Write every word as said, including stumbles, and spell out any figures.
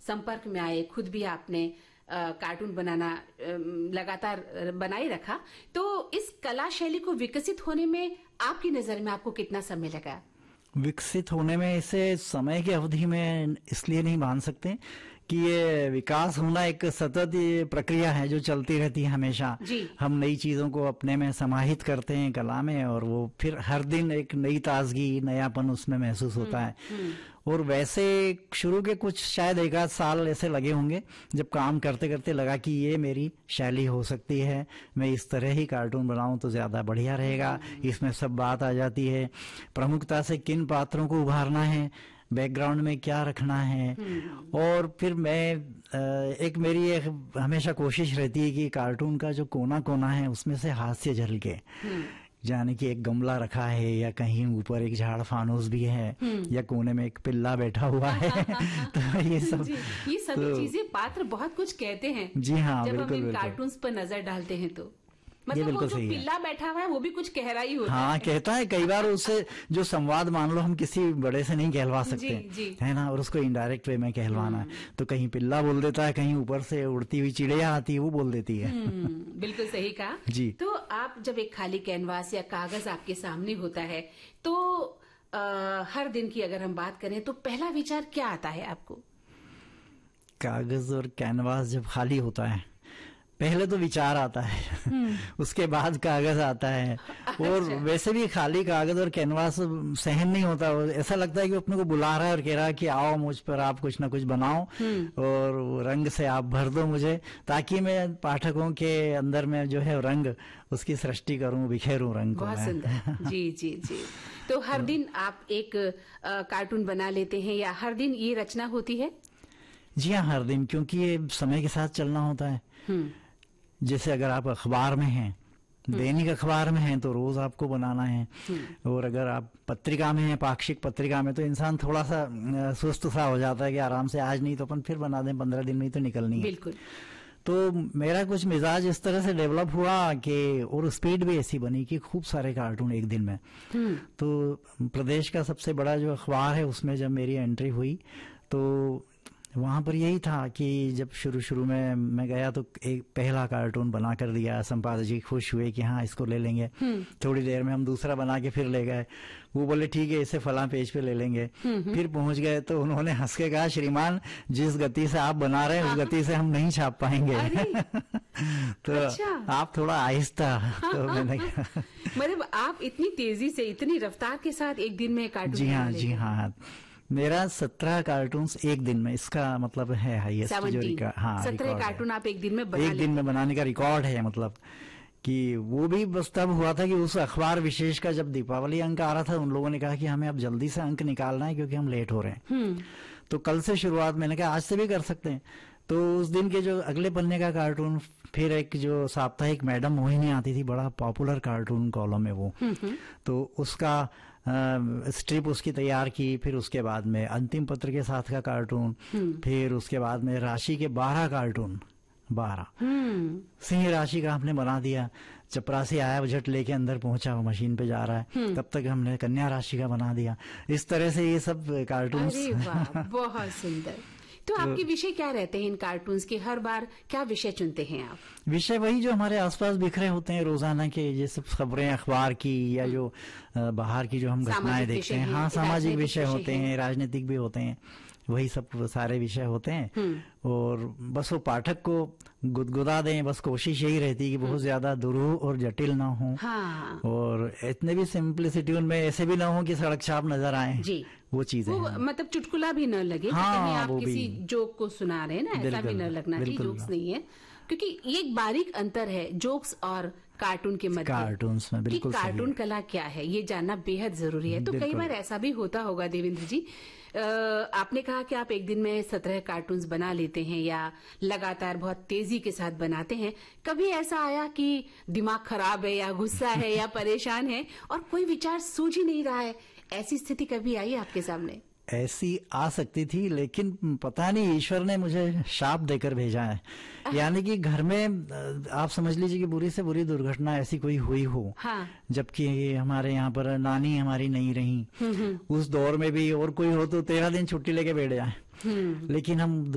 संपर्क में आए, खुद भी आपने आ, कार्टून बनाना आ, लगातार बनाए रखा, तो इस कला शैली को विकसित होने में आपकी नजर में आपको कितना समय लगा? विकसित होने में इसे समय की अवधि में इसलिए नहीं मान सकते कि ये विकास होना एक सतत प्रक्रिया है जो चलती रहती है हमेशा। हम नई चीजों को अपने में समाहित करते हैं कला में, और वो फिर हर दिन एक नई ताजगी, नयापन उसमें महसूस होता है। और वैसे शुरू के कुछ शायद एक आध साल ऐसे लगे होंगे जब काम करते करते लगा कि ये मेरी शैली हो सकती है, मैं इस तरह ही कार्टून बनाऊं तो ज्यादा बढ़िया रहेगा। इसमें सब बात आ जाती है, प्रमुखता से किन पात्रों को उभारना है, बैकग्राउंड में क्या रखना है। और फिर मैं एक मेरी एक हमेशा कोशिश रहती है कि कार्टून का जो कोना कोना है उसमें से हास्य झलके, जाने कि एक गमला रखा है या कहीं ऊपर एक झाड़ फानूस भी है या कोने में एक पिल्ला बैठा हुआ है। तो ये सब ये सभी तो, चीजें पात्र बहुत कुछ कहते हैं। जी हाँ, जब बिल्कुल, हम इन बिल्कुल। कार्टून्स पर नजर डालते हैं तो मतलब वो जो पिल्ला बैठा हुआ है वो भी कुछ कह रहा ही होता हाँ, है। कहता है कई बार उससे जो संवाद मान लो हम किसी बड़े से नहीं कहलवा सकते, जी, जी। है ना, और उसको इनडायरेक्ट वे में कहलवाना है तो कहीं पिल्ला बोल देता है, कहीं ऊपर से उड़ती हुई चिड़िया आती है वो बोल देती है। बिल्कुल सही कहा जी। तो आप जब एक खाली कैनवास या कागज आपके सामने होता है तो आ, हर दिन की अगर हम बात करें तो पहला विचार क्या आता है आपको? कागज और कैनवास जब खाली होता है पहले तो विचार आता है, उसके बाद कागज आता है। और अच्छा। वैसे भी खाली कागज और कैनवास सहन नहीं होता, ऐसा लगता है कि अपने को बुला रहा है और कह रहा है कि आओ मुझ पर आप कुछ ना कुछ बनाओ और रंग से आप भर दो मुझे, ताकि मैं पाठकों के अंदर में जो है रंग उसकी सृष्टि करूं, बिखेरूं रंग को। बहुत सुंदर। जी जी जी। तो हर दिन आप एक आ, कार्टून बना लेते हैं या हर दिन ये रचना होती है? जी हाँ, हर दिन, क्योंकि ये समय के साथ चलना होता है। जैसे अगर आप अखबार में हैं, दैनिक अखबार में हैं तो रोज आपको बनाना है, और अगर आप पत्रिका में हैं, पाक्षिक पत्रिका में, तो इंसान थोड़ा सा सुस्त सा हो जाता है कि आराम से आज नहीं तो अपन फिर बना दें, पंद्रह दिन में ही तो निकलनी है। बिल्कुल। तो मेरा कुछ मिजाज इस तरह से डेवलप हुआ कि, और स्पीड भी ऐसी बनी कि खूब सारे कार्टून एक दिन में। तो प्रदेश का सबसे बड़ा जो अखबार है उसमें जब मेरी एंट्री हुई तो वहां पर यही था कि जब शुरू शुरू में मैं गया तो एक पहला कार्टून बना कर दिया, संपादक जी खुश हुए कि हाँ इसको ले लेंगे। थोड़ी देर में हम दूसरा बना के फिर ले गए, वो बोले ठीक है इसे फला पेज पे ले लेंगे। फिर पहुंच गए तो उन्होंने हंस के कहा, श्रीमान जिस गति से आप बना रहे हैं उस गति से हम नहीं छाप पाएंगे। तो अच्छा। आप थोड़ा आहिस्ता। तो मैंने मतलब आप इतनी तेजी से, इतनी रफ्तार के साथ एक दिन में कार्टून? जी हाँ, जी हाँ, मेरा सत्रह कार्टून्स एक दिन में, इसका मतलब है हाईएस्ट जो रिकॉर्ड। हाँ, सत्रह कार्टून आप एक दिन में बना एक दिन में बनाने का रिकॉर्ड है। मतलब कि वो भी बस तब हुआ था कि उस अखबार विशेष का जब दीपावली अंक आ रहा था, उन लोगों ने कहा कि हमें अब जल्दी से अंक निकालना है क्योंकि हम लेट हो रहे हैं। तो कल से शुरुआत, मैंने कहा आज से भी कर सकते हैं। तो उस दिन के जो अगले पन्ने का कार्टून, फिर एक जो साप्ताहिक मैडम मोहिनी आती थी, बड़ा पॉपुलर कार्टून कॉलम है वो, तो उसका स्ट्रिप उसकी तैयार की। फिर उसके बाद में अंतिम पत्र के साथ का कार्टून, फिर उसके बाद में राशि के बारह कार्टून, बारह सिंह राशि का हमने बना दिया। चपरासी आया, झट लेके अंदर पहुंचा, वो मशीन पे जा रहा है, तब तक हमने कन्या राशि का बना दिया। इस तरह से ये सब कार्टून। बहुत सुंदर। तो आपके विषय क्या रहते हैं इन कार्टून्स के? हर बार क्या विषय चुनते हैं आप? विषय वही जो हमारे आसपास बिखरे होते हैं रोजाना के, ये सब खबरें अखबार की या जो बाहर की जो हम घटनाएं देखते हैं। हाँ, सामाजिक विषय होते हैं, राजनीतिक भी होते हैं, वही सब सारे विषय होते हैं। और बस वो पाठक को गुदगुदा दें, बस कोशिश यही रहती है कि बहुत ज्यादा दुरूह और जटिल ना हो। हाँ। और इतने भी सिंप्लिसिटी उनमें ऐसे भी ना हो कि सड़क छाप नजर आए। जी। वो चीजें वो मतलब चुटकुला भी न लगे। हाँ, आप किसी जोक को सुना रहे हैं ना, ऐसा भी न लगना चाहिए। जोक्स नहीं है, क्योंकि ये एक बारीक अंतर है जोक्स और कार्टून के मध्य। कार्टून्स में बिल्कुल कि कार्टून कला क्या है ये जानना बेहद जरूरी है। तो कई बार ऐसा भी होता होगा देवेंद्र जी, आ, आपने कहा कि आप एक दिन में सत्रह कार्टून्स बना लेते हैं या लगातार बहुत तेजी के साथ बनाते हैं। कभी ऐसा आया कि दिमाग खराब है या गुस्सा है या परेशान है और कोई विचार सूझ ही नहीं रहा है, ऐसी स्थिति कभी आई आपके सामने? ऐसी आ सकती थी, लेकिन पता नहीं ईश्वर ने मुझे शाप देकर भेजा है। यानी कि घर में आप समझ लीजिए कि बुरी से बुरी दुर्घटना ऐसी कोई हुई हो। हाँ। जबकि हमारे यहाँ पर नानी हमारी नहीं रही, उस दौर में भी और कोई हो तो तेरह दिन छुट्टी लेके बैठ जाए, लेकिन हम